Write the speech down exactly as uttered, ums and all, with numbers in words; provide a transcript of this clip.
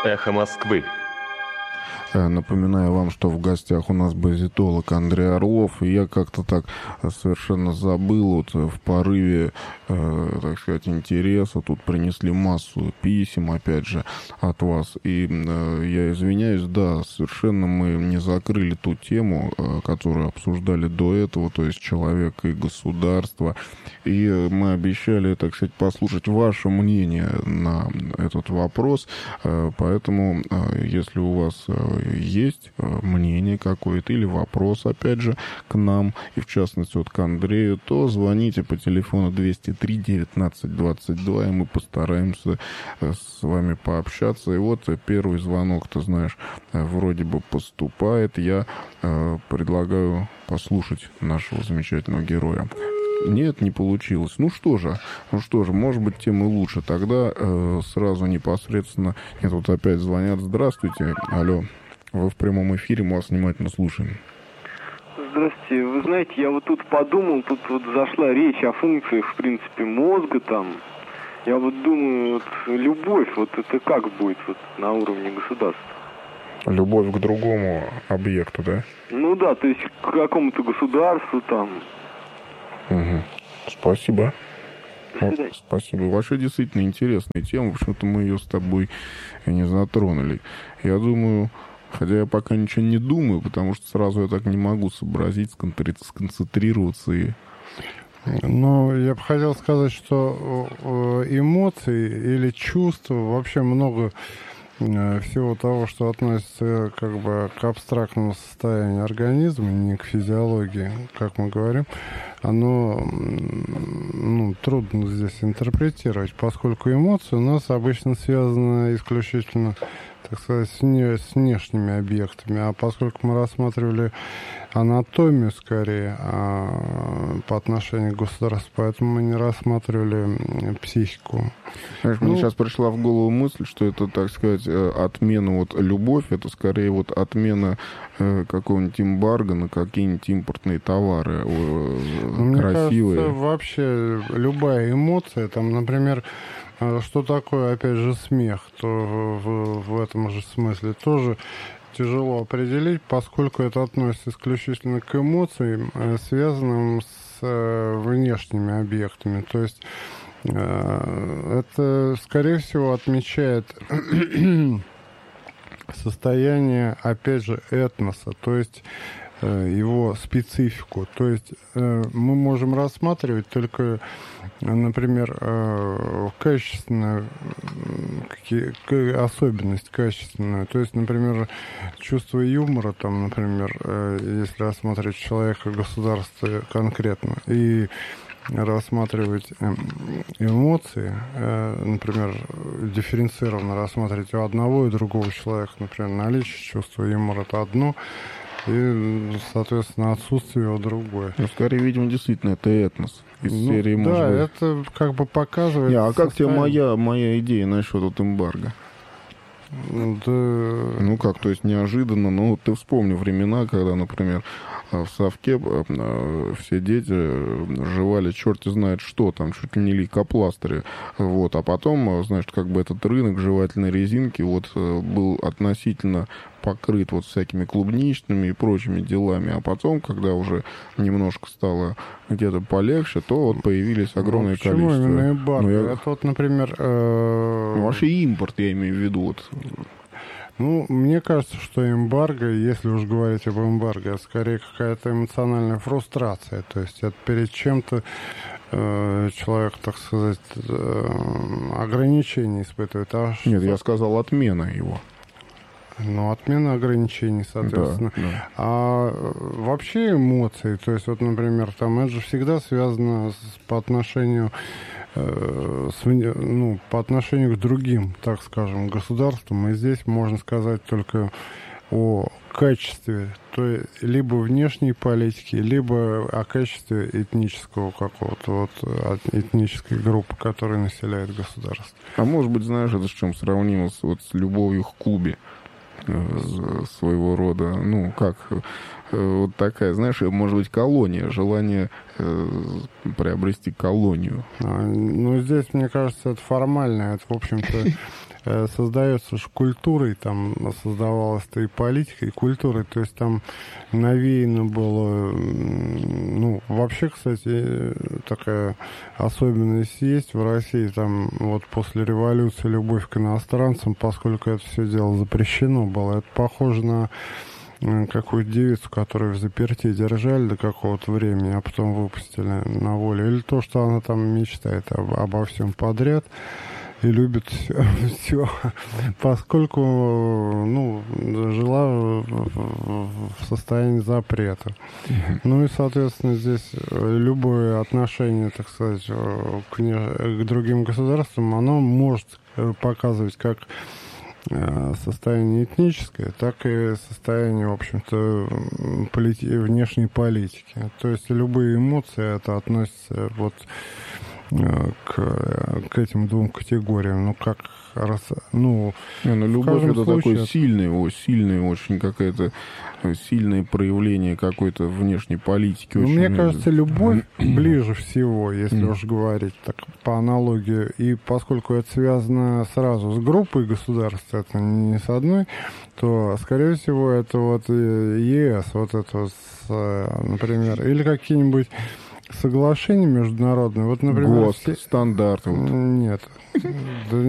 «Эхо Москвы». Напоминаю вам, что в гостях у нас базитолог Андрей Орлов, и я как-то так совершенно забыл, вот в порыве, э, так сказать, интереса, тут принесли массу писем, опять же, от вас, и э, я извиняюсь, да, совершенно мы не закрыли ту тему, э, которую обсуждали до этого, то есть человек и государство, и мы обещали, так сказать, послушать ваше мнение на этот вопрос, э, поэтому, э, если у вас есть мнение какое-то или вопрос, опять же, к нам, и в частности вот к Андрею, то звоните по телефону двести три девятнадцать двадцать два, и мы постараемся с вами пообщаться. И вот первый звонок, ты знаешь, вроде бы поступает. Я предлагаю послушать нашего замечательного героя. Нет, не получилось. Ну что же, ну что же, может быть, тем и лучше. Тогда э, сразу непосредственно... Нет, вот опять звонят. Здравствуйте. Алло. Вы в прямом эфире, мы вас внимательно слушаем. Здравствуйте. Вы знаете, я вот тут подумал, тут вот зашла речь о функциях, в принципе, мозга там. Я вот думаю, вот любовь, вот это как будет вот на уровне государства? Любовь к другому объекту, да? Ну да, то есть к какому-то государству там. Угу. Спасибо. Вот, спасибо. Вообще действительно интересная тема. Почему-то мы ее с тобой не затронули. Я думаю, хотя я пока ничего не думаю, потому что сразу я так не могу сообразить, сконцентрироваться и... Ну, я бы хотел сказать, что эмоции или чувства, вообще много всего того, что относится как бы к абстрактному состоянию организма, не к физиологии, как мы говорим, оно ну, трудно здесь интерпретировать, поскольку эмоции у нас обычно связаны исключительно, так сказать, с, не, с внешними объектами, а поскольку мы рассматривали анатомию скорее а, по отношению к государству, поэтому мы не рассматривали психику. Знаешь, ну, мне сейчас пришла в голову мысль, что это, так сказать, отмена, вот любовь, это скорее вот отмена э, какого-нибудь эмбарго на какие-нибудь импортные товары э, красивые. Мне кажется, вообще любая эмоция, там, например, что такое, опять же, смех, то в, в этом же смысле тоже тяжело определить, поскольку это относится исключительно к эмоциям, связанным с внешними объектами. То есть это, скорее всего, отмечает состояние, опять же, этноса, то есть его специфику. То есть мы можем рассматривать только, например, качественную особенность качественную. То есть, например, чувство юмора, там, например, если рассматривать человека, государство конкретно, и рассматривать эмоции, например, дифференцированно рассматривать у одного и другого человека, например, наличие чувства юмора — это одно, и, соответственно, отсутствие его другое. Ну, скорее, видимо, действительно, это этнос. Из ну, серии, да, может быть... это как бы показывает... Не, а как тебе состояние... моя, моя идея насчет вот эмбарго? Да... Ну как, то есть неожиданно, ну ты вспомни времена, когда, например, в совке все дети жевали черти знает что, там чуть ли не лейкопластыри, вот, а потом, значит, как бы этот рынок жевательной резинки вот был относительно покрыт вот всякими клубничными и прочими делами, а потом, когда уже немножко стало где-то полегче, то вот появились огромное ну, почему количество. Именно эмбарго? Ну, я... Это вот, например... Э... Ну, вообще импорт, я имею в виду, вот... Ну, мне кажется, что эмбарго, если уж говорить об эмбарго, это скорее какая-то эмоциональная фрустрация. То есть это перед чем-то э, человек, так сказать, э, ограничения испытывает. А Нет, что... я сказал отмена его. Ну, отмена ограничений, соответственно. Да, да. А вообще эмоции, то есть вот, например, там это же всегда связано с, по отношению э, с, ну, по отношению к другим, так скажем, государствам. И здесь можно сказать только о качестве, то есть либо внешней политики, либо о качестве этнического какого-то, вот, этнической группы, которая населяет государство. А может быть, знаешь, это с чем сравнимо с, вот, с любовью к Кубе? Своего рода, ну, как, вот такая, знаешь, может быть, колония, желание э, приобрести колонию. А, ну, здесь, мне кажется, это формально, это, в общем-то, создается же культурой, там создавалась-то и политика, и культурой, то есть там навеяно было, ну, вообще, кстати, такая особенность есть в России, там вот после революции любовь к иностранцам, поскольку это все дело запрещено было, это похоже на какую-то девицу, которую в заперти держали до какого-то времени, а потом выпустили на волю. Или то, что она там мечтает об, обо всем подряд и любит все, все, поскольку ну, жила в, в состоянии запрета. Ну и, соответственно, здесь любое отношение, так сказать, к, к другим государствам, оно может показывать как состояние этническое, так и состояние, в общем-то, полити- внешней политики. То есть любые эмоции, это относится вот к, к этим двум категориям. Ну, как раз, ну, Не, ну любовь это случае, такое сильное, о, сильное очень какое-то сильное проявление какой-то внешней политики. Ну, очень... мне кажется, любовь ближе всего, если уж говорить так по аналогии. И поскольку это связано сразу с группой государств, это не с одной, то, скорее всего, это вот ЕС, вот это, вот, например, или какие-нибудь соглашения международные. Вот, например, ГОСТ, все... стандарты. Вот. Нет.